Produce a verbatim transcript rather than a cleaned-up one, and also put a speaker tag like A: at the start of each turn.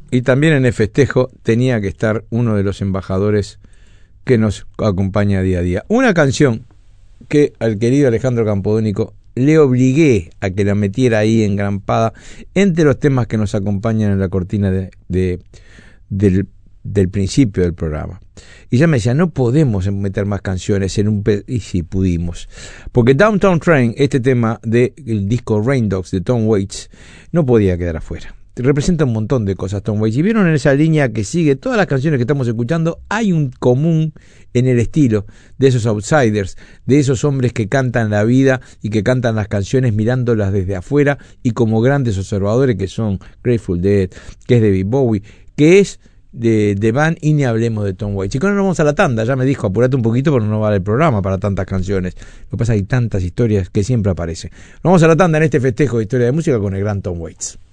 A: Y también en el festejo tenía que estar uno de los embajadores que nos acompaña día a día. Una canción que al querido Alejandro Campodónico le obligué a que la metiera ahí engrampada entre los temas que nos acompañan en la cortina de, de, del, del principio del programa. Y ya me decía, no podemos meter más canciones en un... Pe y sí, pudimos. Porque Downtown Train, este tema del disco Rain Dogs de Tom Waits, no podía quedar afuera. Representa un montón de cosas Tom Waits. Y vieron en esa línea que sigue todas las canciones que estamos escuchando, hay un común en el estilo de esos outsiders, de esos hombres que cantan la vida y que cantan las canciones mirándolas desde afuera y como grandes observadores que son Grateful Dead, que es David Bowie, que es de, de Van, y ni hablemos de Tom Waits. Y con eso nos vamos a la tanda. Ya me dijo, apurate un poquito porque no vale el programa para tantas canciones. Lo que pasa es que hay tantas historias que siempre aparecen. Nos vamos a la tanda en este festejo de historia de música con el gran Tom Waits.